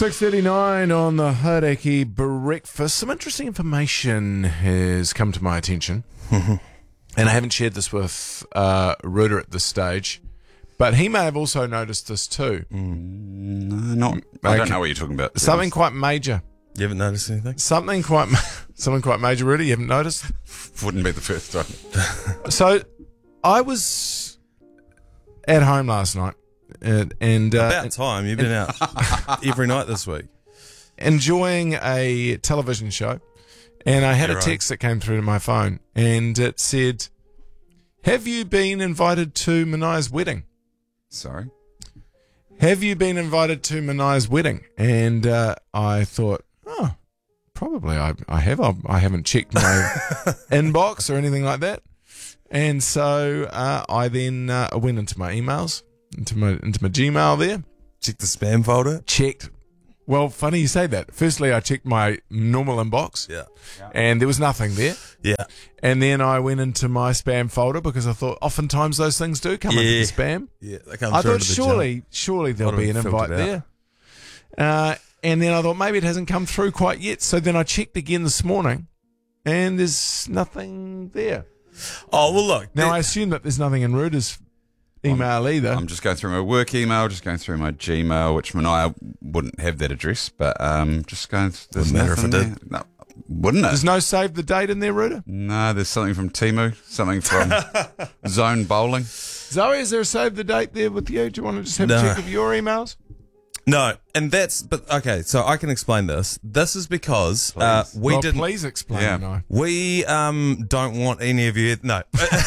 6:39 on the Hauraki Breakfast. Some interesting information has come to my attention. And I haven't shared this with Ruda at this stage, but he may have also noticed this too. No, I don't know what you're talking about. Something quite major. You haven't noticed anything? Something quite major, Ruda. You haven't noticed? Wouldn't be the first time. So I was at home last night. And About time. You've been out every night this week. Enjoying a television show, and I had You're a text that came through to my phone, and it said, "Have you been invited to Manaya's wedding?" Sorry? Have you been invited to Manaya's wedding? And I thought, oh, probably I have. I haven't checked my inbox or anything like that. And so I then went into my emails, into my Gmail there. Check the spam folder. Checked. Well, funny you say that. Firstly, I checked my normal inbox. Yeah. And there was nothing there. Yeah. And then I went into my spam folder because I thought oftentimes those things do come into the spam. Yeah. They come I through thought into the junk. surely there'll Might be an have invite filtered there. And then I thought maybe it hasn't come through quite yet. So then I checked again this morning and there's nothing there. Oh, well, look. Now I assume that there's nothing in Ruda's email either. I'm just going through my work email, just going through my Gmail, which Manaya wouldn't have that address, but just going. There's Wouldn't matter if nothing it there. did. No, wouldn't it? There's no save the date in there, Ruda? No, there's something from Timu, something from Zone Bowling. Zoe, is there a save the date there with you? Do you want to just have No. a check of your emails? No, and okay, so I can explain this. This is because Please explain. Yeah. No. we don't want any of you. No,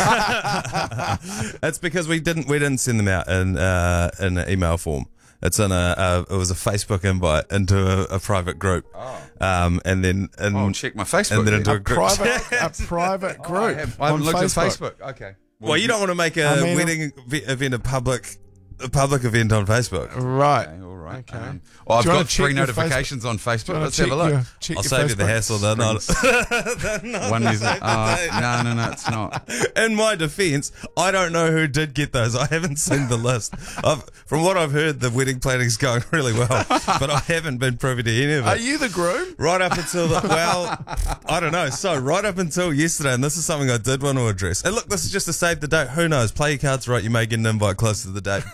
it's because we didn't send them out in an email form. It's in it was a Facebook invite into a private group. And then I'll check my Facebook. and then into a group. A private group. I haven't on looked Facebook. at Facebook. Okay. Well, you don't want to make a wedding event a public event on Facebook. Right. Okay, all right. Okay. I've Do you wanna got check 3 your notifications on Facebook. Do you wanna Let's have a check look. check I'll your save you the Facebook? hassle. They're not. One is no, it's not. In my defence, I don't know who did get those. I haven't seen the list. From what I've heard, the wedding planning's going really well, but I haven't been privy to any of it. Are you the groom? Right up until, I don't know. So right up until yesterday, and this is something I did want to address. And look, this is just to save the date. Who knows? Play your cards right. You may get an invite closer to the date.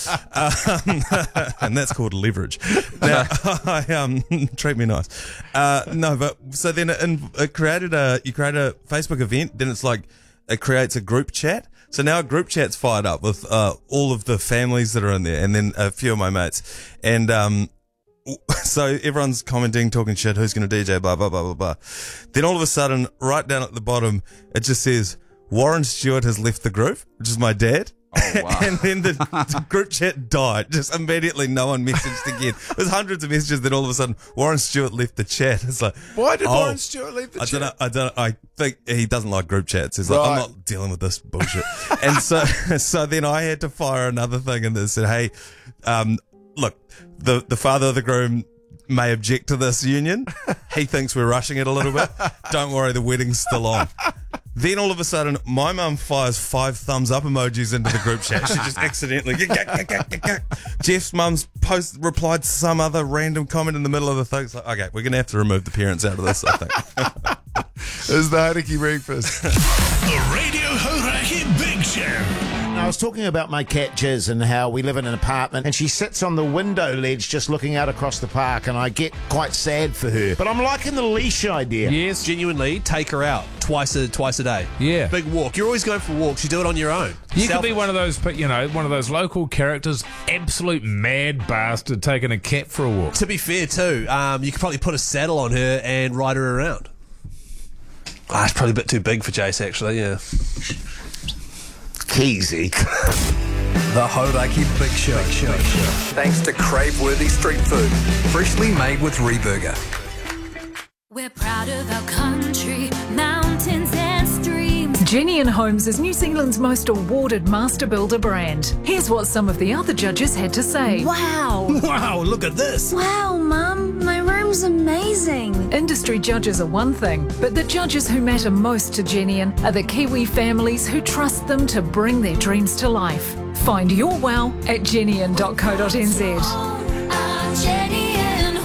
But, and that's called leverage. Now, treat me nice. No, but so then it created you create a Facebook event, then it's like, it creates a group chat. So now a group chat's fired up with all of the families that are in there, and then a few of my mates. And so everyone's commenting, talking shit, who's going to DJ, blah, blah, blah, blah, blah. Then all of a sudden, right down at the bottom, it just says, Warren Stewart has left the group, which is my dad. Oh, wow. And then the group chat died. Just immediately, no one messaged again. There's hundreds of messages. Then all of a sudden, Warren Stewart left the chat. It's like, Why did Warren Stewart leave the chat? I don't know. I think he doesn't like group chats. He's like, I'm not dealing with this bullshit. And so then I had to fire another thing and they said, hey, look, the father of the groom may object to this union. He thinks we're rushing it a little bit. Don't worry, the wedding's still on. Then all of a sudden, my mum fires 5 thumbs up emojis into the group chat. She just accidentally. Jeff's mum's replied to some other random comment in the middle of the thing. It's like, okay, we're going to have to remove the parents out of this, I think. It's the Hauraki Breakfast. The Radio Hauraki Big Show. I was talking about my cat Jiz and how we live in an apartment and she sits on the window ledge just looking out across the park and I get quite sad for her. But I'm liking the leash idea. Yes. Genuinely, take her out twice a day. Yeah. Big walk. You're always going for walks. You do it on your own. You could be one of those, one of those local characters, absolute mad bastard taking a cat for a walk. To be fair, too, you could probably put a saddle on her and ride her around. It's probably a bit too big for Jace, actually, yeah. Keezy. The Hauraki Big Show. Thanks to crave-worthy street food, freshly made with Reburger. We're proud of our country, mountains and streams. Genian Homes is New Zealand's most awarded master builder brand. Here's what some of the other judges had to say. Wow. Wow, look at this. Wow, Mum, my room's amazing. Industry judges are one thing, but the judges who matter most to Genian are the Kiwi families who trust them to bring their dreams to life. Find your wow at genian.co.nz. Our Jenny and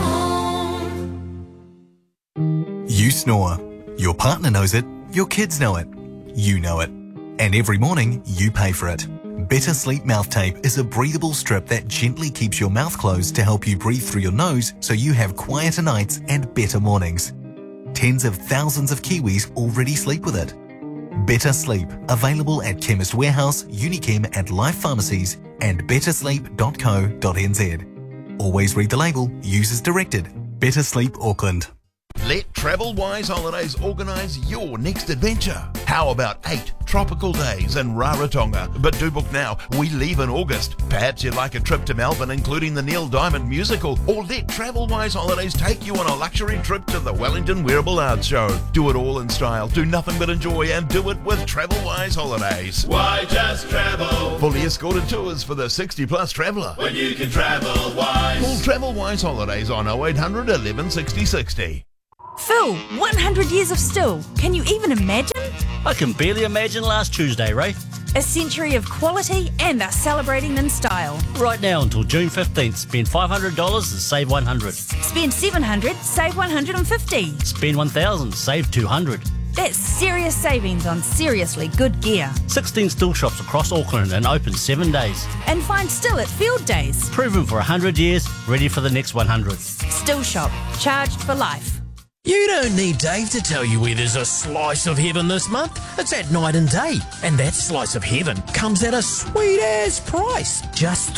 snore. Your partner knows it, your kids know it, you know it. And every morning, you pay for it. Better Sleep Mouth Tape is a breathable strip that gently keeps your mouth closed to help you breathe through your nose so you have quieter nights and better mornings. Tens of thousands of Kiwis already sleep with it. Better Sleep, available at Chemist Warehouse, Unichem and Life Pharmacies and bettersleep.co.nz. Always read the label, use as directed. Better Sleep Auckland. Let TravelWise Holidays organise your next adventure. How about 8 tropical days in Rarotonga? But do book now. We leave in August. Perhaps you'd like a trip to Melbourne, including the Neil Diamond musical, or let TravelWise Holidays take you on a luxury trip to the Wellington Wearable Arts Show. Do it all in style. Do nothing but enjoy, and do it with TravelWise Holidays. Why just travel? Fully escorted tours for the 60-plus traveller. When you can travel wise. Call TravelWise Holidays on 0800 11 60 60. Phil, 100 years of still. Can you even imagine? I can barely imagine last Tuesday, Ray. A century of quality and us celebrating in style. Right now until June 15th, spend $500 and save $100. Spend $700, save $150. Spend $1,000, save $200. That's serious savings on seriously good gear. 16 still shops across Auckland and open 7 days. And find still at field days. Proven for 100 years, ready for the next 100. Still shop, charged for life. You don't need Dave to tell you where there's a slice of heaven this month. It's at Night and Day. And that slice of heaven comes at a sweet-ass price. Just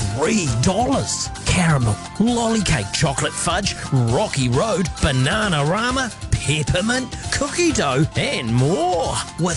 $3. Caramel, lolly cake, chocolate fudge, Rocky Road, Bananarama, peppermint, cookie dough, and more. With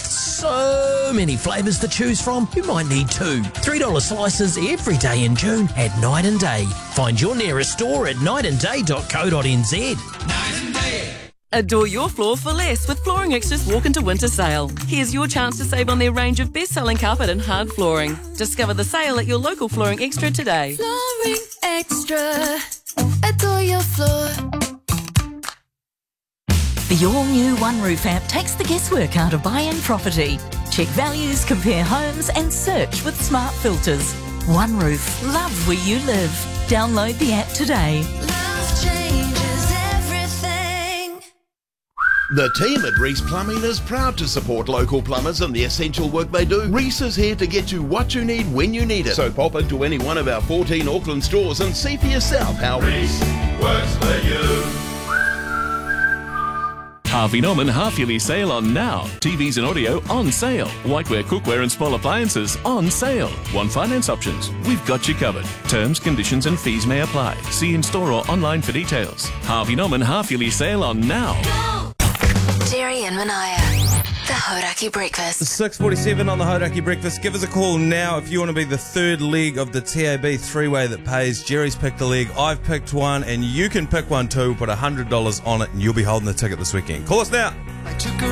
so many flavours to choose from, you might need 2 $3 slices every day in June at Night and Day. Find your nearest store at nightandday.co.nz. Night and Day. Adore your floor for less with Flooring Extra's Walk into Winter Sale. Here's your chance to save on their range of best-selling carpet and hard flooring. Discover the sale at your local Flooring Extra today. Flooring Extra. Adore your floor. The all-new One Roof app takes the guesswork out of buying property. Check values, compare homes and search with smart filters. One Roof. Love where you live. Download the app today. Love changes everything. The team at Reese Plumbing is proud to support local plumbers and the essential work they do. Reese is here to get you what you need when you need it. So pop into any one of our 14 Auckland stores and see for yourself how Reese works for you. Harvey Norman half-yearly sale on now. TVs and audio on sale. Whiteware, cookware and small appliances on sale. Want finance options? We've got you covered. Terms, conditions and fees may apply. See in store or online for details. Harvey Norman half-yearly sale on now. Jerry and Mania, the Hodaki Breakfast. 6:47 on the Hodaki Breakfast. Give us a call now if you want to be the third leg of the TAB three-way that pays. Jerry's picked a leg, I've picked one, and you can pick one too. Put $100 on it and you'll be holding the ticket this weekend. Call us now. I took her